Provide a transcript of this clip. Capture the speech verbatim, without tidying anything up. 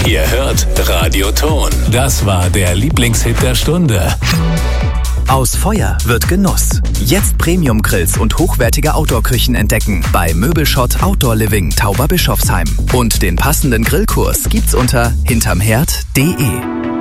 Ihr hört Radio Ton. Das war der Lieblingshit der Stunde. Aus Feuer wird Genuss. Jetzt Premium-Grills und hochwertige Outdoor-Küchen entdecken bei Möbelschott Outdoor Living Tauberbischofsheim. Und den passenden Grillkurs gibt's unter hintermherd punkt de.